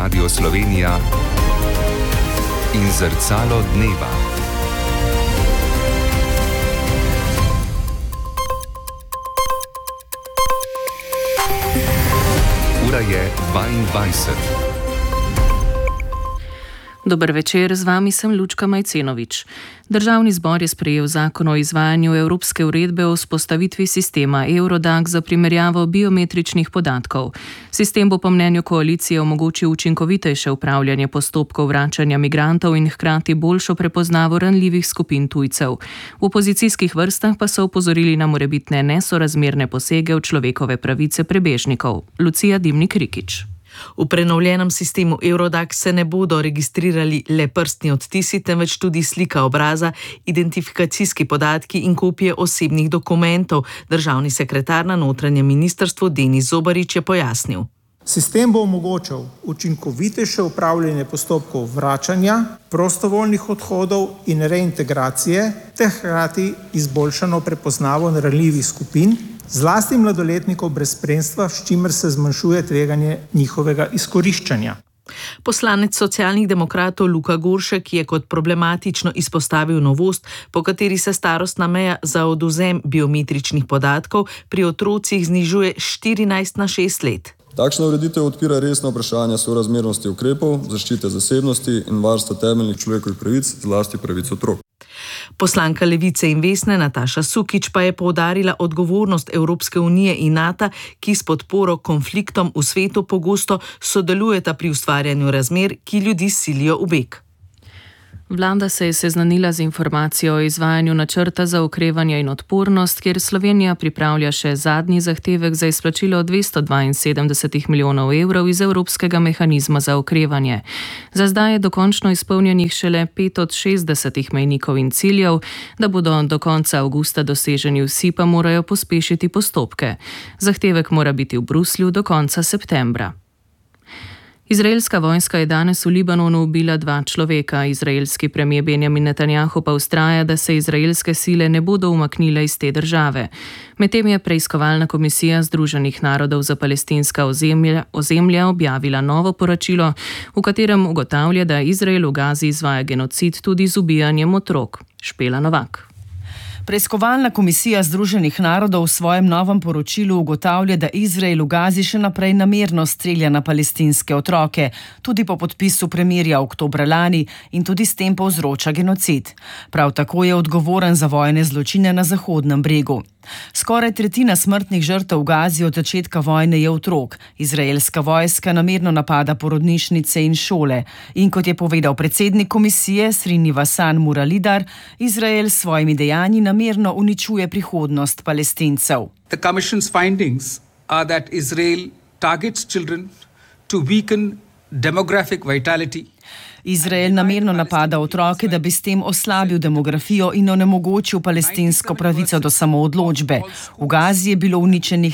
Radio Slovenija in Zrcalo dneva. Ura je 22. Dober večer, z vami sem Lučka Majcenovič. Državni zbor je sprejel zakon o izvajanju Evropske uredbe o vzpostavitvi sistema Eurodac za primerjavo biometričnih podatkov. Sistem bo po mnenju koalicije omogočil učinkovitejše upravljanje postopkov vračanja migrantov in hkrati boljšo prepoznavo ranljivih skupin tujcev. V opozicijskih vrstah pa so opozorili na morebitne nesorazmerne posege v človekove pravice prebežnikov. Lucija Dimnik-Rikić. V prenovljenem sistemu Eurodac se ne bodo registrirali le prstni odtisi, temveč tudi slika obraza, identifikacijski podatki in kopije osebnih dokumentov. Državni sekretar na notranjem ministrstvu Denis Zobarič je pojasnil. Sistem bo omogočal učinkovitejše upravljanje postopkov vračanja, prostovoljnih odhodov in reintegracije, ter hkrati izboljšano prepoznavo ranljivih skupin, zlasti mladoletnikov brez spremstva, s čimer se zmanjšuje tveganje njihovega izkoriščanja. Poslanec Socialnih demokratov Luka Goršek je kot problematično izpostavil novost, po kateri se starostna meja za odvzem biometričnih podatkov pri otrocih znižuje 14 na 6 let. Takšna ureditev odpira resno vprašanje sorazmernosti ukrepov, zaščite zasebnosti in varstva temeljnih človekovih pravic, zlasti pravic otrok. Poslanka Levice in Vesne Nataša Sukič pa je poudarila odgovornost Evropske unije in NATO, ki s podporo konfliktom v svetu pogosto sodelujeta pri ustvarjanju razmer, ki ljudi silijo v beg. Vlada se je seznanila z informacijo o izvajanju načrta za okrevanje in odpornost, kjer Slovenija pripravlja še zadnji zahtevek za izplačilo 272 milijonov evrov iz Evropskega mehanizma za okrevanje. Za zdaj je dokončno izpolnjenih šele 5 od 60 mejnikov in ciljev, da bodo do konca avgusta doseženi vsi, pa morajo pospešiti postopke. Zahtevek mora biti v Bruslju do konca septembra. Izraelska vojska je danes v Libanonu ubila 2 človeka. Izraelski premier Benjamin Netanjahu pa vztraja, da se izraelske sile ne bodo umaknile iz te države. Medtem je preiskovalna komisija Združenih narodov za palestinska ozemlja objavila novo poročilo, v katerem ugotavlja, da Izrael v Gazi izvaja genocid tudi z ubijanjem otrok. Špela Novak. Preiskovalna komisija Združenih narodov v svojem novem poročilu ugotavlja, da Izrael v Gazi še naprej namerno strelja na palestinske otroke, tudi po podpisu premirja oktobra lani, in tudi s tem povzroča genocid. Prav tako je odgovoren za vojne zločine na Zahodnem bregu. Skoraj tretjina smrtnih žrtev v Gazi od začetka vojne je otrok. Izraelska vojska namerno napada porodnišnice in šole. In kot je povedal predsednik komisije Srinivasan Muralidhar, Izrael s svojimi dejanji namerno uničuje prihodnost Palestincev. The Commission's findings are that Israel targets children to weaken demographic vitality. Izrael namerno napada otroke, da bi s tem oslabil demografijo in onemogočil palestinsko pravico do samoodločbe. V Gazi je bilo uničenih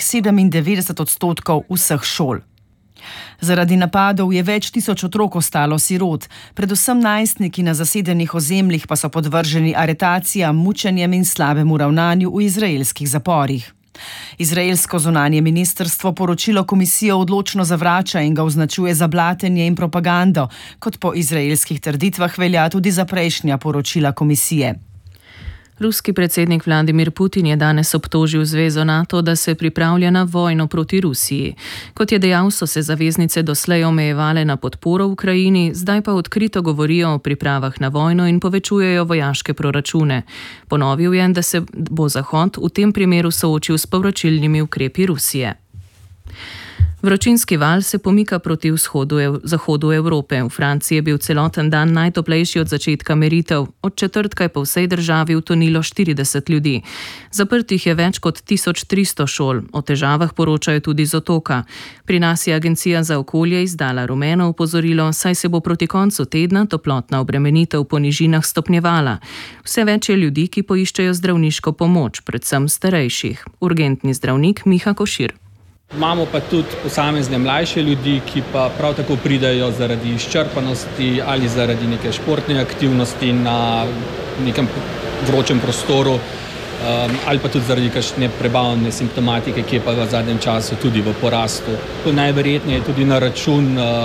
97% vseh šol. Zaradi napadov je več tisoč otrok ostalo sirot, predvsem najstniki na zasedenih ozemljih pa so podvrženi aretacijam, mučenjem in slabemu ravnanju v izraelskih zaporih. Izraelsko zunanje ministrstvo poročilo komisijo odločno zavrača in ga označuje za blatenje in propagando, kot po izraelskih trditvah velja tudi za prejšnja poročila komisije. Ruski predsednik Vladimir Putin je danes obtožil zvezo NATO, da se pripravlja na vojno proti Rusiji. Kot je dejal, so se zaveznice doslej omejevale na podporo Ukrajini, zdaj pa odkrito govorijo o pripravah na vojno in povečujejo vojaške proračune. Ponovil je, da se bo Zahod v tem primeru soočil s povračilnimi ukrepi Rusije. Vročinski val se pomika proti zahodu Evrope. V Franciji je bil celoten dan najtoplejši od začetka meritev. Od četrtka je po vsej državi utonilo 40 ljudi. Zaprtih je več kot 1300 šol. O težavah poročajo tudi z otoka. Pri nas je Agencija za okolje izdala rumeno opozorilo, saj se bo proti koncu tedna toplotna obremenitev po nižinah stopnjevala. Vse več je ljudi, ki poiščejo zdravniško pomoč, predvsem starejših. Urgentni zdravnik Miha Košir. Imamo pa tudi posamezne mlajše ljudi, ki pa prav tako pridajo zaradi izčrpanosti ali zaradi neke športne aktivnosti na nekem vročem prostoru ali pa tudi zaradi kakšne prebavne simptomatike, ki je pa v zadnjem času tudi v porastu. Najverjetneje tudi na račun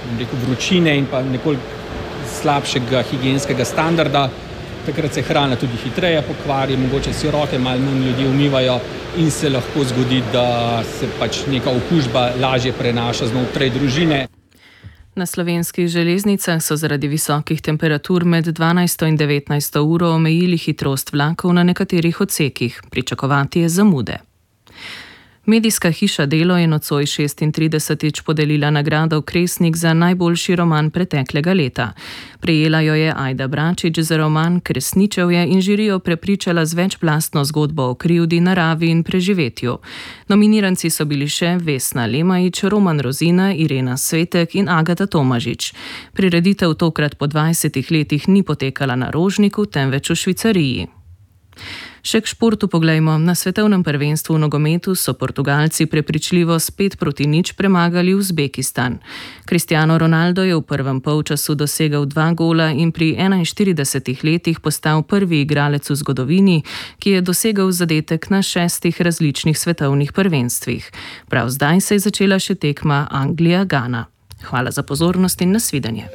vročine in pa nekoliko slabšega higienskega standarda. Takrat se hrana tudi hitreje pokvari, mogoče si roke malo manj ljudi umivajo in se lahko zgodi, da se neka okužba lažje prenaša znotraj družine. Na slovenskih železnicah so zaradi visokih temperatur med 12. in 19. uro omejili hitrost vlakov na nekaterih odsekih. Pričakovati je zamude. Medijska hiša Delo je nocoj 36. podelila nagrado Kresnik za najboljši roman preteklega leta. Prejela jo je Ajda Bračič za roman Kresničevje in žirijo prepričala z večplastno zgodbo o krivdi, naravi in preživetju. Nominiranci so bili še Vesna Lemajič, Roman Rozina, Irena Svetek in Agata Tomažič. Prireditev tokrat po 20 letih ni potekala na Rožniku, temveč v Švicariji. Še k športu poglejmo. Na svetovnem prvenstvu v nogometu so Portugalci prepričljivo s 5-0 premagali Uzbekistan. Cristiano Ronaldo je v prvem polčasu dosegel 2 gola in pri 41 letih postal prvi igralec v zgodovini, ki je dosegel zadetek na 6 različnih svetovnih prvenstvih. Prav zdaj se je začela še tekma Anglija-Gana. Hvala za pozornost in nasvidenje.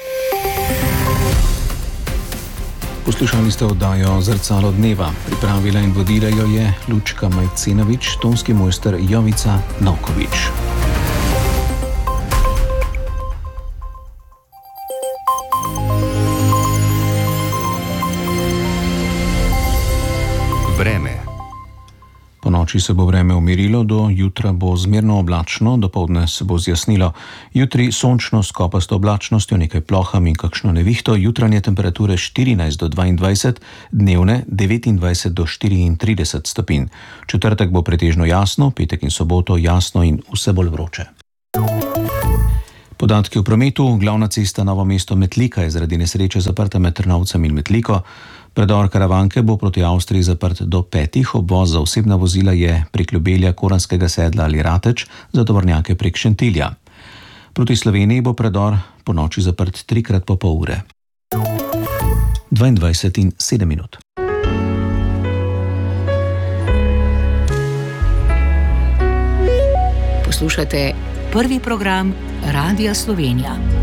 Poslušali ste oddajo Zrcalo dneva. Pripravila in vodila jo je Lučka Majcenović, tonski mojster Jovica Novković. Vreme. Po noči se bo vreme umirilo, do jutra bo zmerno oblačno, dopoldne se bo zjasnilo. Jutri sončno s kopasto oblačnostjo, nekaj plohami in kakšno nevihto, jutranje temperature 14 do 22, dnevne 29 do 34 stopinj. Četrtek bo pretežno jasno, petek in soboto jasno in vse bolj vroče. Podatki o prometu. Glavna cesta Novo mesto-Metlika je zaradi nesreče zaprta med Trnovcem in Metliko. Predor Karavanke bo proti Avstriji zaprt do 5. Obvoz za osebna vozila je prek Ljubelja, Koranskega sedla ali Rateč, za tovornjake prek Šentilja. Proti Sloveniji bo predor po noči zaprt 3-krat po pol ure. 22 in 7 minut. Poslušate prvi program Radia Slovenija.